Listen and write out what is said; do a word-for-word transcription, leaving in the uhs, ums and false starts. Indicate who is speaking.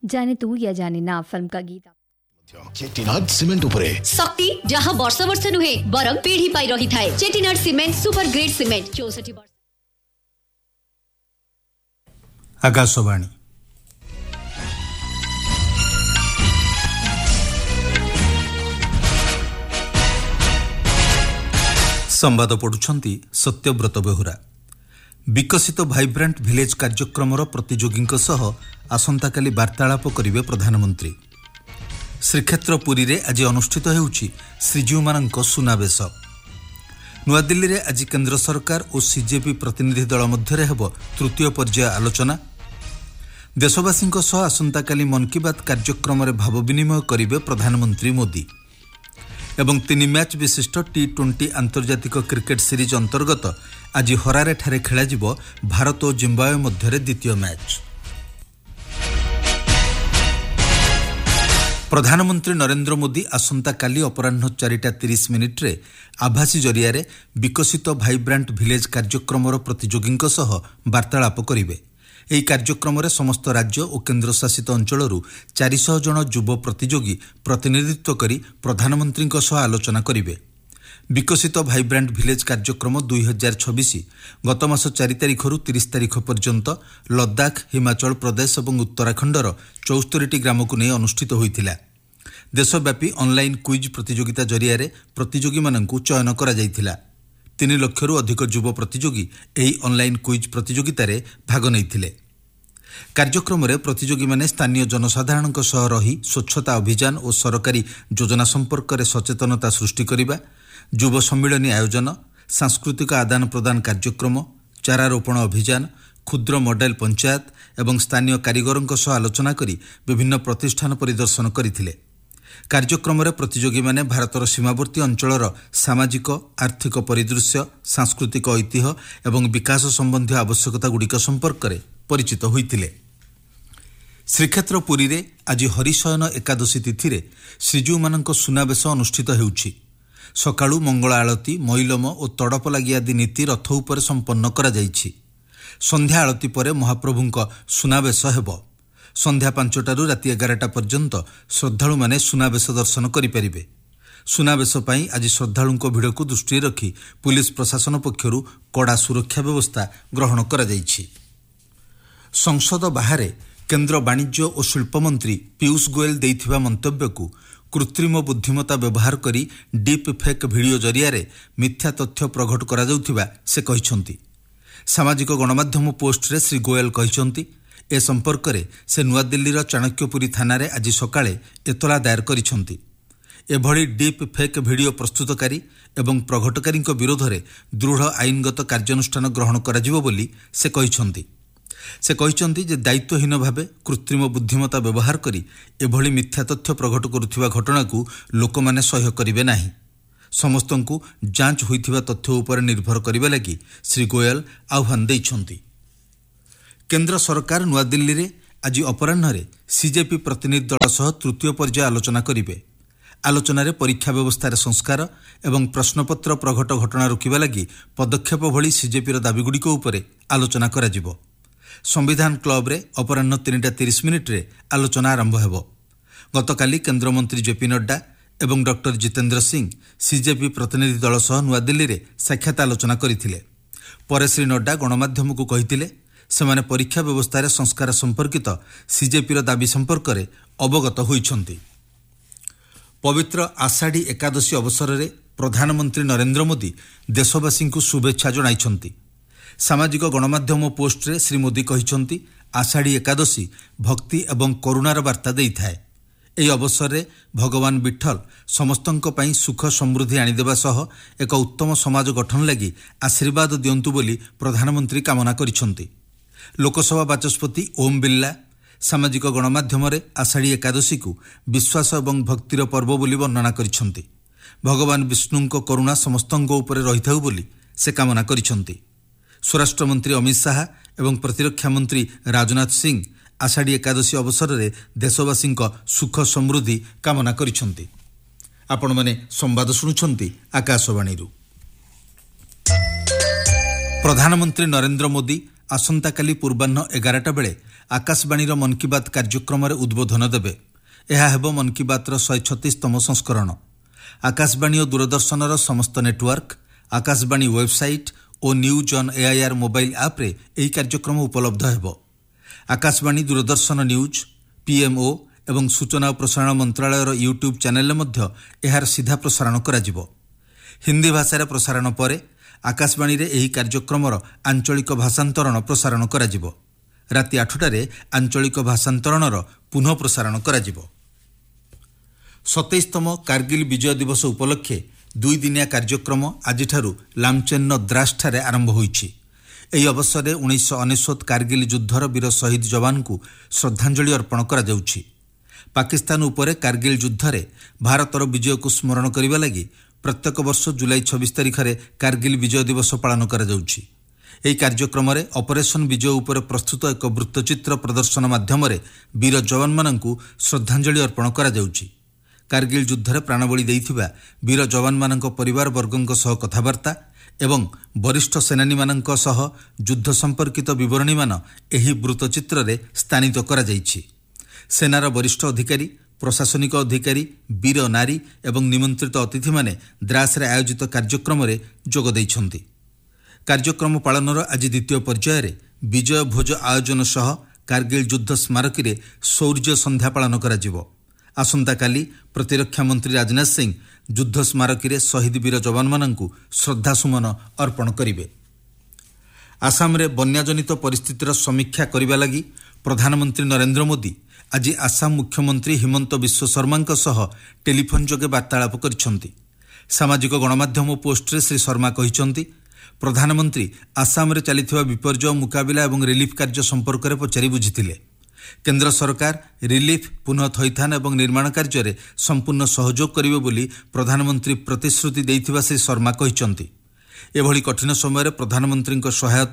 Speaker 1: जाने तू या जाने ना फिल्म का गीत
Speaker 2: चेट्टिनाड सीमेंट उपरे
Speaker 3: शक्ति जहाँ वर्ष वर्ष नुहे बरम पीढ़ी पाई रही थाए। Chettinad cement super grade cement चौसठ वर्ष।
Speaker 4: आकाशवाणी संवाद पढ़ुछंती सत्यव्रत बेहुरा। विकसित भाइब्रांट विलेज कार्यक्रमर प्रतियोगी आसंताकाली वार्तालाप करिवे प्रधानमंत्री। श्रीक्षेत्र पुरी रे आज अनुष्ठित हेउछि श्रीजीउमानंक सुनावेश। नुआदिल्ली रे आज केंद्र सरकार और सीजेपी प्रतिनिधि दल मध्य हेब तृतीय पर्याय आलोचना। देशवासी आसंताकाली मन की बात कार्यक्रम में भाव विनिमय करिवे प्रधानमंत्री मोदी। एवं तीन मैच विशिष्ट टी ट्वेंटी आंतर्जातिक क्रिकेट सीरीज अंतर्गत आज हरारे ठारे खेला जिवो भारत और जिम्बाब्वे मध्य द्वितीय मैच। प्रधानमंत्री नरेंद्र मोदी आसंताकाली अपराह्न चारिटा तीस मिनिट रे आभासी जरिया रे विकसित भाइब्रांट विलेज कार्यक्रम प्रतियोगी वार्तालाप करिवे। ଏହି କାର୍ଯ୍ୟକ୍ରମରେ ସମସ୍ତ ରାଜ୍ୟ ଓ କେନ୍ଦ୍ରଶାସିତ ଅଞ୍ଚଳରୁ ଚାରିଶହ ଜଣ ଯୁବ ପ୍ରତିଯୋଗୀ ପ୍ରତିନିଧିତ୍ୱ କରି ପ୍ରଧାନମନ୍ତ୍ରୀଙ୍କ ସହ ଆଲୋଚନା କରିବେ। ବିକଶିତ ଭାଇବ୍ରାଣ୍ଟ ଭିଲେଜ କାର୍ଯ୍ୟକ୍ରମ ଦୁଇ ହଜାର ଛବିଶ ଗତ ମାସ ଚାରି ତାରିଖରୁ ତିରିଶ ତାରିଖ ପର୍ଯ୍ୟନ୍ତ ଲଦାଖ, ହିମାଚଳ ପ୍ରଦେଶ ଏବଂ ଉତ୍ତରାଖଣ୍ଡର ଚଉସ୍ତରୀଟି ଗ୍ରାମକୁ ନେଇ ଅନୁଷ୍ଠିତ ହୋଇଥିଲା। ଦେଶବ୍ୟାପୀ ଅନଲାଇନ୍ କୁଇଜ୍ ପ୍ରତିଯୋଗିତା ଜରିଆରେ ପ୍ରତିଯୋଗୀମାନଙ୍କୁ ଚୟନ କରାଯାଇଥିଲା। ତିନି ଲକ୍ଷରୁ ଅଧିକ ଯୁବ ପ୍ରତିଯୋଗୀ ଏହି ଅନଲାଇନ୍ କୁଇଜ୍ ପ୍ରତିଯୋଗିତାରେ ଭାଗ ନେଇଥିଲେ। କାର୍ଯ୍ୟକ୍ରମରେ ପ୍ରତିଯୋଗୀମାନେ ସ୍ଥାନୀୟ ଜନସାଧାରଣଙ୍କ ସହ ରହି ସ୍ୱଚ୍ଛତା ଅଭିଯାନ ଓ ସରକାରୀ ଯୋଜନା ସମ୍ପର୍କରେ ସଚେତନତା ସୃଷ୍ଟି କରିବା, ଯୁବ ସମ୍ମିଳନୀ ଆୟୋଜନ, ସାଂସ୍କୃତିକ ଆଦାନ ପ୍ରଦାନ କାର୍ଯ୍ୟକ୍ରମ, ଚାରାରୋପଣ ଅଭିଯାନ, କ୍ଷୁଦ୍ର ମଡେଲ ପଞ୍ଚାୟତ ଏବଂ ସ୍ଥାନୀୟ କାରିଗରଙ୍କ ସହ ଆଲୋଚନା କରି ବିଭିନ୍ନ ପ୍ରତିଷ୍ଠାନ ପରିଦର୍ଶନ କରିଥିଲେ। କାର୍ଯ୍ୟକ୍ରମରେ ପ୍ରତିଯୋଗୀମାନେ ଭାରତର ସୀମାବର୍ତ୍ତୀ ଅଞ୍ଚଳର ସାମାଜିକ ଆର୍ଥିକ ପରିଦୃଶ୍ୟ, ସାଂସ୍କୃତିକ ଐତିହ୍ୟ ଏବଂ ବିକାଶ ସମ୍ବନ୍ଧୀୟ ଆବଶ୍ୟକତାଗୁଡ଼ିକ ସମ୍ପର୍କରେ ପରିଚିତ ହୋଇଥିଲେ। ଶ୍ରୀକ୍ଷେତ୍ର ପୁରୀରେ ଆଜି ହରିଶୟନ ଏକାଦଶୀ ତିଥିରେ ଶ୍ରୀଜୀଉମାନଙ୍କ ସୁନାବେଶ ଅନୁଷ୍ଠିତ ହେଉଛି। ସକାଳୁ ମଙ୍ଗଳ ଆଳତୀ, ମଇଲମ ଓ ତଡ଼ପ ଲାଗି ଆଦି ନୀତି ରଥ ଉପରେ ସମ୍ପନ୍ନ କରାଯାଇଛି। ସନ୍ଧ୍ୟା ଆଳତୀ ପରେ ମହାପ୍ରଭୁଙ୍କ ସୁନାବେଶ ହେବ। ସନ୍ଧ୍ୟା ପାଞ୍ଚଟାରୁ ରାତି ଏଗାରଟା ପର୍ଯ୍ୟନ୍ତ ଶ୍ରଦ୍ଧାଳୁମାନେ ସୁନାବେଶ ଦର୍ଶନ କରିପାରିବେ। ସୁନାବେଶ ପାଇଁ ଆଜି ଶ୍ରଦ୍ଧାଳୁଙ୍କ ଭିଡ଼କୁ ଦୃଷ୍ଟିରେ ରଖି ପୁଲିସ ପ୍ରଶାସନ ପକ୍ଷରୁ କଡ଼ା ସୁରକ୍ଷା ବ୍ୟବସ୍ଥା ଗ୍ରହଣ କରାଯାଇଛି। ସଂସଦ ବାହାରେ କେନ୍ଦ୍ର ବାଣିଜ୍ୟ ଓ ଶିଳ୍ପ ମନ୍ତ୍ରୀ ପୀୟୁଷ ଗୋଏଲ ଦେଇଥିବା ମନ୍ତବ୍ୟକୁ କୃତ୍ରିମ ବୁଦ୍ଧିମତ୍ତା ବ୍ୟବହାର କରି ଡିପ୍ ଫେକ୍ ଭିଡ଼ିଓ ଜରିଆରେ ମିଥ୍ୟା ତଥ୍ୟ ପ୍ରଘଟ କରାଯାଉଥିବା ସେ କହିଛନ୍ତି। ସାମାଜିକ ଗଣମାଧ୍ୟମ ପୋଷ୍ଟରେ ଶ୍ରୀ ଗୋଏଲ କହିଛନ୍ତି, ଏ ସମ୍ପର୍କରେ ସେ ନୂଆଦିଲ୍ଲୀର ଚାଣକ୍ୟପୁରୀ ଥାନାରେ ଆଜି ସକାଳେ ଏତଲା ଦାୟର କରିଛନ୍ତି। ଏଭଳି ଡିପ୍ ଫେକ୍ ଭିଡ଼ିଓ ପ୍ରସ୍ତୁତକାରୀ ଏବଂ ପ୍ରଘଟକାରୀଙ୍କ ବିରୋଧରେ ଦୃଢ଼ ଆଇନଗତ କାର୍ଯ୍ୟାନୁଷ୍ଠାନ ଗ୍ରହଣ କରାଯିବ ବୋଲି ସେ କହିଛନ୍ତି। ସେ କହିଛନ୍ତି ଯେ ଦାୟିତ୍ୱହୀନ ଭାବେ କୃତ୍ରିମ ବୁଦ୍ଧିମତ୍ତା ବ୍ୟବହାର କରି ଏଭଳି ମିଥ୍ୟା ତଥ୍ୟ ପ୍ରଘଟ କରୁଥିବା ଘଟଣାକୁ ଲୋକମାନେ ସହ୍ୟ କରିବେ ନାହିଁ। ସମସ୍ତଙ୍କୁ ଯାଞ୍ଚ ହୋଇଥିବା ତଥ୍ୟ ଉପରେ ନିର୍ଭର କରିବା ଲାଗି ଶ୍ରୀ ଗୋଏଲ ଆହ୍ୱାନ ଦେଇଛନ୍ତି। କେନ୍ଦ୍ର ସରକାର ନୂଆଦିଲ୍ଲୀରେ ଆଜି ଅପରାହ୍ନରେ ସିଜେପି ପ୍ରତିନିଧି ଦଳ ସହ ତୃତୀୟ ପର୍ଯ୍ୟାୟ ଆଲୋଚନା କରିବେ। ଆଲୋଚନାରେ ପରୀକ୍ଷା ବ୍ୟବସ୍ଥାରେ ସଂସ୍କାର ଏବଂ ପ୍ରଶ୍ନପତ୍ର ପ୍ରଘଟ ଘଟଣା ରୋକିବା ଲାଗି ପଦକ୍ଷେପ ଭଳି ସିଜେପିର ଦାବିଗୁଡ଼ିକ ଉପରେ ଆଲୋଚନା କରାଯିବ। ସମ୍ବିଧାନ କ୍ଲବରେ ଅପରାହ୍ନ ତିନିଟା ତିରିଶ ମିନିଟ୍ରେ ଆଲୋଚନା ଆରମ୍ଭ ହେବ। ଗତକାଲି କେନ୍ଦ୍ରମନ୍ତ୍ରୀ ଜେପି ନଡ୍ଡା ଏବଂ ଡକ୍ଟର ଜିତେନ୍ଦ୍ର ସିଂ ସିଜେପି ପ୍ରତିନିଧି ଦଳ ସହ ନୂଆଦିଲ୍ଲୀରେ ସାକ୍ଷାତ ଆଲୋଚନା କରିଥିଲେ। ପରେ ଶ୍ରୀ ନଡ୍ଡା ଗଣମାଧ୍ୟମକୁ କହିଥିଲେ, ସେମାନେ ପରୀକ୍ଷା ବ୍ୟବସ୍ଥାରେ ସଂସ୍କାର ସମ୍ପର୍କିତ ସିଜେପିର ଦାବି ସମ୍ପର୍କରେ ଅବଗତ ହୋଇଛନ୍ତି। ପବିତ୍ର ଆଷାଢ଼ୀ ଏକାଦଶୀ ଅବସରରେ ପ୍ରଧାନମନ୍ତ୍ରୀ ନରେନ୍ଦ୍ର ମୋଦି ଦେଶବାସୀଙ୍କୁ ଶୁଭେଚ୍ଛା ଜଣାଇଛନ୍ତି। ସାମାଜିକ ଗଣମାଧ୍ୟମ ପୋଷ୍ଟରେ ଶ୍ରୀ ମୋଦି କହିଛନ୍ତି, ଆଷାଢ଼ୀ ଏକାଦଶୀ ଭକ୍ତି ଏବଂ କରୁଣାର ବାର୍ତ୍ତା ଦେଇଥାଏ। ଏହି ଅବସରରେ ଭଗବାନ ବିଠଲ ସମସ୍ତଙ୍କ ପାଇଁ ସୁଖ ସମୃଦ୍ଧି ଆଣିଦେବା ସହ ଏକ ଉତ୍ତମ ସମାଜ ଗଠନ ଲାଗି ଆଶୀର୍ବାଦ ଦିଅନ୍ତୁ ବୋଲି ପ୍ରଧାନମନ୍ତ୍ରୀ କାମନା କରିଛନ୍ତି। ଲୋକସଭା ବାଚସ୍ପତି ଓମ୍ ବିର୍ଲା ସାମାଜିକ ଗଣମାଧ୍ୟମରେ ଆଷାଢ଼ୀ ଏକାଦଶୀକୁ ବିଶ୍ୱାସ ଏବଂ ଭକ୍ତିର ପର୍ବ ବୋଲି ବର୍ଣ୍ଣନା କରିଛନ୍ତି। ଭଗବାନ ବିଷ୍ଣୁଙ୍କ କରୁଣା ସମସ୍ତଙ୍କ ଉପରେ ରହିଥାଉ ବୋଲି ସେ କାମନା କରିଛନ୍ତି। ସ୍ୱରାଷ୍ଟ୍ରମନ୍ତ୍ରୀ ଅମିତ ଶାହା ଏବଂ ପ୍ରତିରକ୍ଷା ମନ୍ତ୍ରୀ ରାଜନାଥ ସିଂ ଆଷାଢ଼ୀ ଏକାଦଶୀ ଅବସରରେ ଦେଶବାସୀଙ୍କ ସୁଖ ସମୃଦ୍ଧି କାମନା କରିଛନ୍ତି। ଆପଣମାନେ ସମ୍ବାଦ ଶୁଣୁଛନ୍ତି ଆକାଶବାଣୀରୁ। ପ୍ରଧାନମନ୍ତ୍ରୀ ନରେନ୍ଦ୍ର ମୋଦି ଆସନ୍ତାକାଲି ପୂର୍ବାହ୍ନ ଏଗାରଟା ବେଳେ ଆକାଶବାଣୀର ମନ୍ କି ବାତ୍ କାର୍ଯ୍ୟକ୍ରମରେ ଉଦ୍ବୋଧନ ଦେବେ। ଏହା ହେବ ମନ୍ କି ବାତ୍ର ଶହେ ଛତିଶତମ ସଂସ୍କରଣ। ଆକାଶବାଣୀ ଓ ଦୂରଦର୍ଶନର ସମସ୍ତ network, Akashvani website O news on AIR mobile ଆପ୍ରେ ଏହି କାର୍ଯ୍ୟକ୍ରମ ଉପଲବ୍ଧ ହେବ। ଆକାଶବାଣୀ ଦୂରଦର୍ଶନ ନ୍ୟୁଜ୍, ପିଏମ୍ଓ ଏବଂ ସୂଚନା ଓ ପ୍ରସାରଣ ମନ୍ତ୍ରଣାଳୟର ୟୁଟ୍ୟୁବ୍ ଚ୍ୟାନେଲରେ ମଧ୍ୟ ଏହାର ସିଧା ପ୍ରସାରଣ କରାଯିବ। ହିନ୍ଦୀ ଭାଷାରେ ପ୍ରସାରଣ ପରେ ଆକାଶବାଣୀରେ ଏହି କାର୍ଯ୍ୟକ୍ରମର ଆଞ୍ଚଳିକ ଭାଷାନ୍ତରଣ ପ୍ରସାରଣ କରାଯିବ। ରାତି ଆଠଟାରେ ଆଞ୍ଚଳିକ ଭାଷାନ୍ତରଣର ପୁନଃ ପ୍ରସାରଣ କରାଯିବ। ସତେଇଶତମ କାର୍ଗିଲ୍ ବିଜୟ ଦିବସ ଉପଲକ୍ଷେ ଦୁଇଦିନିଆ କାର୍ଯ୍ୟକ୍ରମ ଆଜିଠାରୁ ଲାମଚେନ୍ର ଦ୍ରାସଠାରେ ଆରମ୍ଭ ହୋଇଛି। ଏହି ଅବସରରେ ଉଣେଇଶହ ଅନେଶ୍ୱତ କାର୍ଗିଲ୍ ଯୁଦ୍ଧର ବୀର ଶହୀଦ ଯବାନଙ୍କୁ ଶ୍ରଦ୍ଧାଞ୍ଜଳି ଅର୍ପଣ କରାଯାଉଛି। ପାକିସ୍ତାନ ଉପରେ କାର୍ଗିଲ୍ ଯୁଦ୍ଧରେ ଭାରତର ବିଜୟକୁ ସ୍ମରଣ କରିବା ଲାଗି ପ୍ରତ୍ୟେକ ବର୍ଷ ଜୁଲାଇ ଛବିଶ ତାରିଖରେ କାର୍ଗିଲ୍ ବିଜୟ ଦିବସ ପାଳନ କରାଯାଉଛି। ଏହି କାର୍ଯ୍ୟକ୍ରମରେ ଅପରେସନ୍ ବିଜୟ ଉପରେ ପ୍ରସ୍ତୁତ ଏକ ବୃତ୍ତଚିତ୍ର ପ୍ରଦର୍ଶନ ମାଧ୍ୟମରେ ବୀର ଯବାନମାନଙ୍କୁ ଶ୍ରଦ୍ଧାଞ୍ଜଳି ଅର୍ପଣ କରାଯାଉଛି। କାର୍ଗିଲ୍ ଯୁଦ୍ଧରେ ପ୍ରାଣବଳି ଦେଇଥିବା ବୀର ଯବାନମାନଙ୍କ ପରିବାରବର୍ଗଙ୍କ ସହ କଥାବାର୍ତ୍ତା ଏବଂ ବରିଷ୍ଠ ସେନାନୀମାନଙ୍କ ସହ ଯୁଦ୍ଧ ସମ୍ପର୍କିତ ବିବରଣୀମାନ ଏହି ବୃତ୍ତଚିତ୍ରରେ ସ୍ଥାନିତ କରାଯାଇଛି। ସେନାର ବରିଷ୍ଠ ଅଧିକାରୀ, ପ୍ରଶାସନିକ ଅଧିକାରୀ, ବୀର ନାରୀ ଏବଂ ନିମନ୍ତ୍ରିତ ଅତିଥିମାନେ ଦ୍ରାସରେ ଆୟୋଜିତ କାର୍ଯ୍ୟକ୍ରମରେ ଯୋଗ ଦେଇଛନ୍ତି। କାର୍ଯ୍ୟକ୍ରମ ପାଳନର ଆଜି ଦ୍ୱିତୀୟ ପର୍ଯ୍ୟାୟରେ ବିଜୟ ଭୋଜ ଆୟୋଜନ ସହ କାର୍ଗିଲ୍ ଯୁଦ୍ଧ ସ୍ମାରକୀରେ ଶୌର୍ଯ୍ୟ ସନ୍ଧ୍ୟା ପାଳନ କରାଯିବ। ଆସନ୍ତାକାଲି ପ୍ରତିରକ୍ଷା ମନ୍ତ୍ରୀ ରାଜନାଥ ସିଂ ଯୁଦ୍ଧ ସ୍ମାରକୀରେ ଶହୀଦ ବୀର ଯବାନମାନଙ୍କୁ ଶ୍ରଦ୍ଧାସୁମନ ଅର୍ପଣ କରିବେ। ଆସାମରେ ବନ୍ୟାଜନିତ ପରିସ୍ଥିତିର ସମୀକ୍ଷା କରିବା ଲାଗି ପ୍ରଧାନମନ୍ତ୍ରୀ ନରେନ୍ଦ୍ର ମୋଦି ଆଜି ଆସାମ ମୁଖ୍ୟମନ୍ତ୍ରୀ ହିମନ୍ତ ବିଶ୍ୱ ଶର୍ମାଙ୍କ ସହ ଟେଲିଫୋନ୍ ଯୋଗେ ବାର୍ତ୍ତାଳାପ କରିଛନ୍ତି। ସାମାଜିକ ଗଣମାଧ୍ୟମ ପୋଷ୍ଟରେ ଶ୍ରୀ ଶର୍ମା କହିଛନ୍ତି, ପ୍ରଧାନମନ୍ତ୍ରୀ ଆସାମରେ ଚାଲିଥିବା ବିପର୍ଯ୍ୟୟ ମୁକାବିଲା ଏବଂ ରିଲିଫ୍ କାର୍ଯ୍ୟ ସମ୍ପର୍କରେ ପଚାରି ବୁଝିଥିଲେ। କେନ୍ଦ୍ର ସରକାର ରିଲିଫ୍, ପୁନଃ ଥଇଥାନ ଏବଂ ନିର୍ମାଣ କାର୍ଯ୍ୟରେ ସମ୍ପୂର୍ଣ୍ଣ ସହଯୋଗ କରିବେ ବୋଲି ପ୍ରଧାନମନ୍ତ୍ରୀ ପ୍ରତିଶ୍ରୁତି ଦେଇଥିବା ଶ୍ରୀ ଶର୍ମା କହିଛନ୍ତି। ଏଭଳି କଠିନ ସମୟରେ ପ୍ରଧାନମନ୍ତ୍ରୀଙ୍କ ସହାୟତା